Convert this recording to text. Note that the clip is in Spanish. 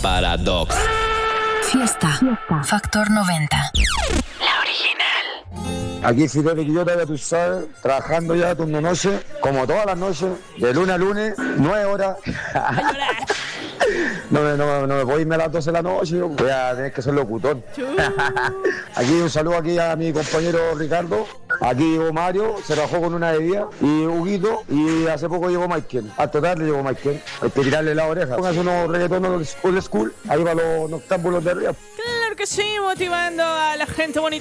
Paradox. Fiesta. Factor 90. La original. Aquí Fidel y Quillota, ya tú sabes, trabajando ya turno noche, como todas las noches, de lunes a lunes, 9 horas. No me puedo irme a las 12 de la noche, voy a tener que ser locutor. Aquí un saludo aquí a mi compañero Ricardo. Aquí llegó Mario, se trabajó con una bebida, y Huguito, y hace poco llegó Michael. Al total le llegó Michael. Hay que tirarle la oreja. Póngase unos reggaetones old school, ahí para los noctámbulos de arriba. Claro que sí, motivando a la gente bonita.